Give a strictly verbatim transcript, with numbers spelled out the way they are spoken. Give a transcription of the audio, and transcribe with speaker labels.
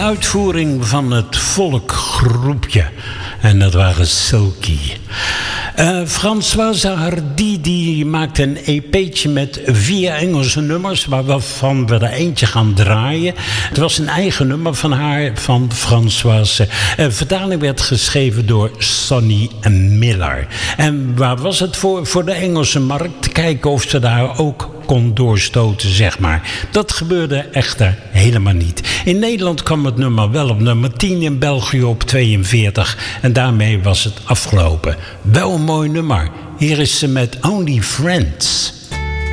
Speaker 1: uitvoering van het volkgroepje. En dat waren Silky. Uh, Françoise Hardy die maakte een E P'tje met vier Engelse nummers, waarvan we er eentje gaan draaien. Het was een eigen nummer van haar, van Françoise. De uh, vertaling werd geschreven door Sonny Miller. En waar was het voor? Voor de Engelse markt. Te kijken of ze daar ook kon doorstoten, zeg maar. Dat gebeurde echter helemaal niet. In Nederland kwam het nummer wel op nummer tien, in België op tweeënveertig. En daarmee was het afgelopen. Wel een mooi nummer. Hier is ze met Only Friends.